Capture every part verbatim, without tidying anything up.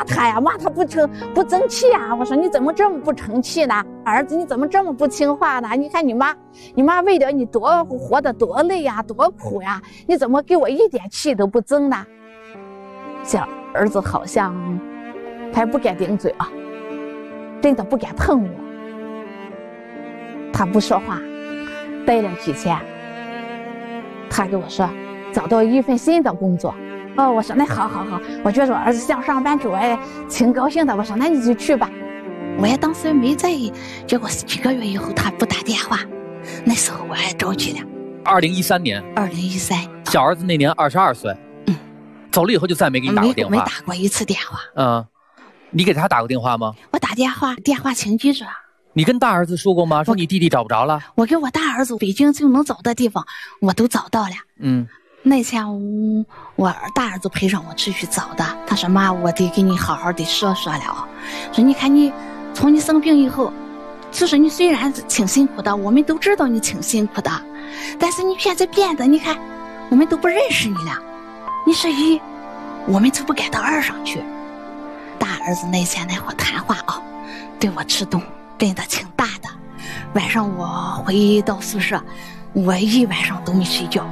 他呀，骂他不成不争气啊！我说你怎么这么不成器呢？儿子你怎么这么不听话呢？你看你妈，你妈为了你多活得多累呀、啊，多苦呀、啊，你怎么给我一点气都不争呢？小儿子好像他不敢顶嘴啊，真的不敢碰我。他不说话，待了几天，他跟我说找到一份新的工作。哦，我说那好好好，我觉得我儿子想上班去，我也挺高兴的。我说那你就去吧。我也当时没在意，结果几个月以后他不打电话，那时候我还着急了。 二零一三年， 二零一三， 小儿子那年二十二岁，嗯，走了以后就再没给你打过电话， 没没打过一次电话。 嗯，你给他打过电话吗？ 我打电话，电话请记着。 你跟大儿子说过吗？说你弟弟找不着了？ 我给我大儿子北京就能找的地方，我都找到了。嗯。那天我大儿子陪上我出去找的，他说妈，我得给你好好的说说了啊。说你看你从你生病以后，就是你虽然挺辛苦的，我们都知道你挺辛苦的，但是你现在变得，你看我们都不认识你了，你是一，我们就不给到二上去。大儿子那天那会谈话啊，对我触动真的挺大的。晚上我回到宿舍，我一晚上都没睡觉。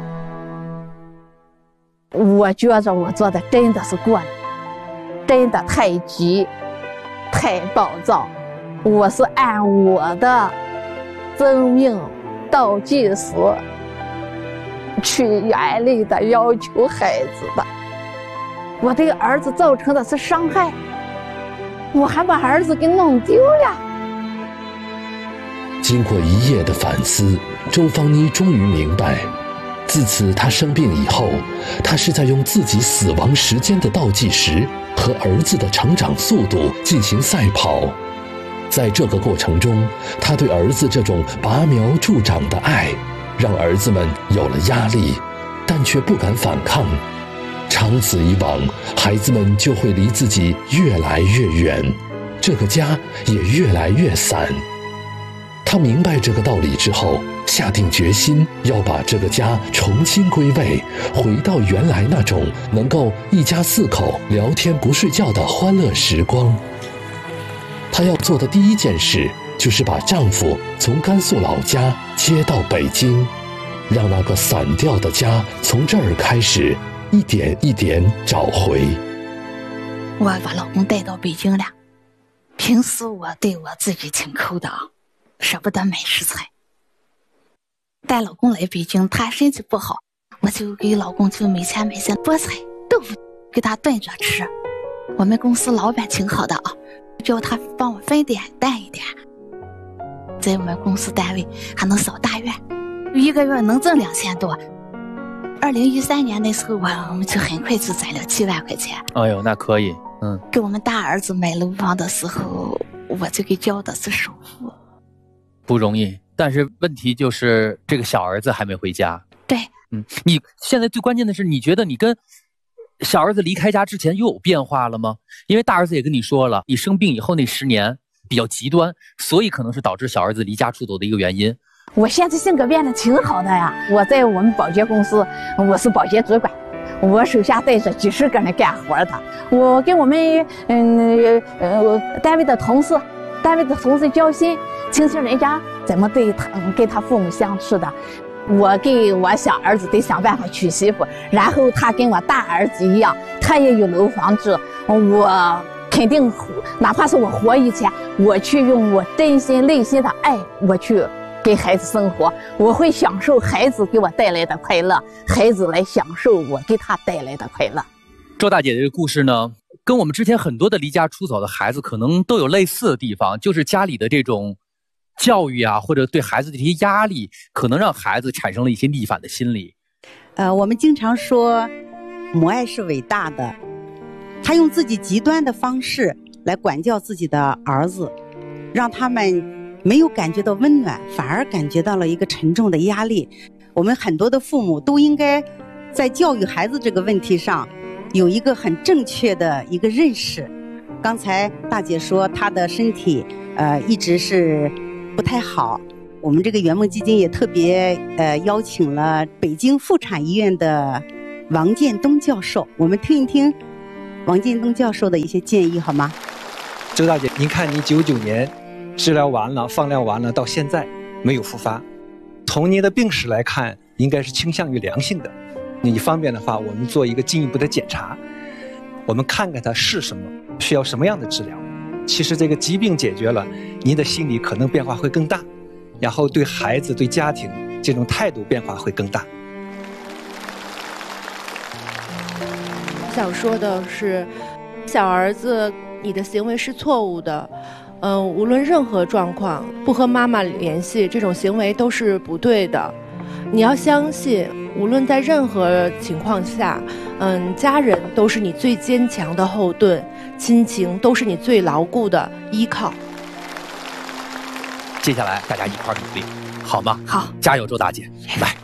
我觉着我做的真的是过了，真的太急太暴躁，我是按我的生命倒计时去严厉的要求孩子的，我对儿子造成的是伤害，我还把儿子给弄丢了。 经过一夜的反思，周芳妮终于明白，自此他生病以后，他是在用自己死亡时间的倒计时和儿子的成长速度进行赛跑。在这个过程中，他对儿子这种拔苗助长的爱，让儿子们有了压力，但却不敢反抗。长此以往，孩子们就会离自己越来越远，这个家也越来越散。他明白这个道理之后，下定决心要把这个家重新归位，回到原来那种能够一家四口聊天不睡觉的欢乐时光。她要做的第一件事就是把丈夫从甘肃老家接到北京，让那个散掉的家从这儿开始一点一点找回。 我把老公带到北京了，平时我对我自己挺抠的啊，舍不得买食材。带老公来北京，他身体不好，我就给老公就每天买些菠菜豆腐给他炖着吃。我们公司老板挺好的啊，叫他帮我分点淡一点，在我们公司单位还能扫大院，一个月能挣两千多。二零一三年那时候，我我们就很快就攒了七万块钱。 哎呦，那可以，嗯。 给我们大儿子买楼房的时候，我就给交的是首付。 不容易，但是问题就是这个小儿子还没回家。 对， 嗯，你现在最关键的是，你觉得你跟小儿子离开家之前又有变化了吗？因为大儿子也跟你说了，你生病以后那十年比较极端，所以可能是导致小儿子离家出走的一个原因。 我现在性格变得挺好的呀，我在我们保洁公司，我是保洁主管，我手下带着几十个人干活的。我跟我们嗯呃单位的同事，单位的同事交心，亲戚人家怎么对他跟他父母相处的。我给我小儿子得想办法娶媳妇，然后他跟我大儿子一样，他也有楼房住，我肯定哪怕是我活一天，我去用我真心内心的爱，我去给孩子生活，我会享受孩子给我带来的快乐，孩子来享受我给他带来的快乐。 周大姐这个故事呢，跟我们之前很多的离家出走的孩子可能都有类似的地方，就是家里的这种教育啊，或者对孩子的这些压力，可能让孩子产生了一些逆反的心理。 呃，我们经常说母爱是伟大的，他用自己极端的方式来管教自己的儿子，让他们没有感觉到温暖，反而感觉到了一个沉重的压力。我们很多的父母都应该在教育孩子这个问题上有一个很正确的一个认识。刚才大姐说她的身体呃一直是不太好，我们这个圆梦基金也特别呃邀请了北京妇产医院的王建东教授，我们听一听王建东教授的一些建议，好吗？ 周大姐，您看你九九年治疗完了，放疗完了，到现在没有复发，从您的病史来看，应该是倾向于良性的。你方便的话，我们做一个进一步的检查，我们看看它是什么，需要什么样的治疗。其实这个疾病解决了，您的心理可能变化会更大，然后对孩子、对家庭这种态度变化会更大。 想说的是，小儿子，你的行为是错误的。嗯、呃，无论任何状况，不和妈妈联系，这种行为都是不对的。你要相信，无论在任何情况下，嗯，家人都是你最坚强的后盾，亲情都是你最牢固的依靠。 接下来大家一块儿努力，好吗？ 好， 加油，周大姐，来，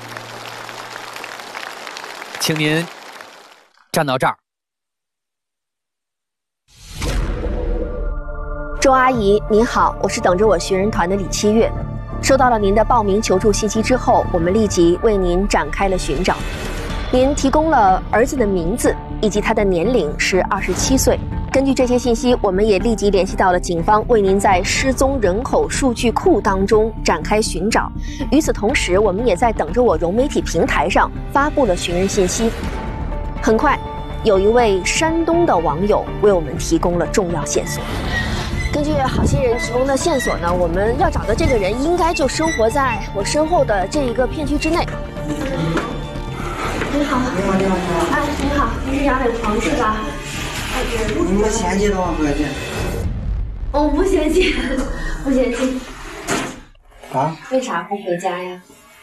请您站到这儿。 周阿姨您好，我是等着我寻人团的李七月。收到了您的报名求助信息之后，我们立即为您展开了寻找。您提供了儿子的名字以及他的年龄是二十七岁。根据这些信息，我们也立即联系到了警方，为您在失踪人口数据库当中展开寻找。与此同时，我们也在等着我融媒体平台上发布了寻人信息。很快，有一位山东的网友为我们提供了重要线索。根据好心人提供的线索呢，我们要找的这个人应该就生活在我身后的这一个片区之内。你好，你好，你好，哎，你好，您是杨伟鹏是吧？ 你们嫌弃多少块钱？ 我不嫌弃，不嫌弃。 啊？ 为啥不回家呀？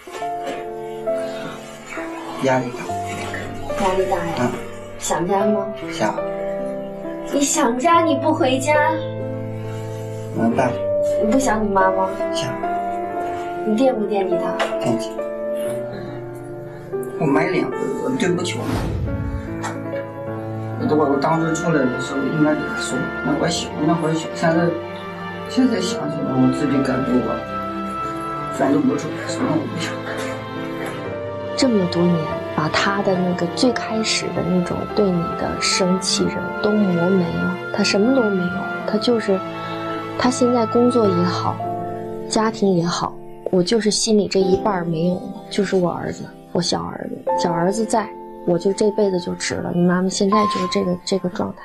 压力大。 压力大呀？ 啊、 想家吗？ 想。 你想家你不回家？ 怎么办？ 你不想你妈吗？ 想。 你惦不惦记她？ 惦记。我买两回，我对不起我妈。我我我当时出来的时候应该给她说，那会小，那会小。现在现在想起来，我自己感觉我反正不出来，什么我不想。 这么多年，把他的那个最开始的那种对你的生气人都磨没了，他什么都没有，他就是他现在工作也好，家庭也好，我就是心里这一半没有了，就是我儿子，我小儿子，小儿子在，我就这辈子就值了。你妈妈现在就是这个这个状态。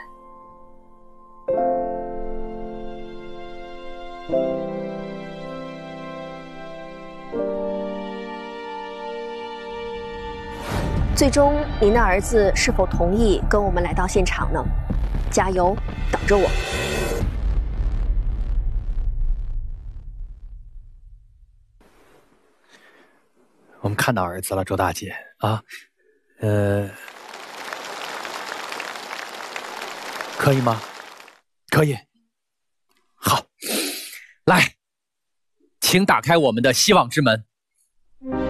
最终，您的儿子是否同意跟我们来到现场呢？加油，等着我。 我们看到儿子了，周大姐啊，呃，可以吗？可以。好，来，请打开我们的希望之门。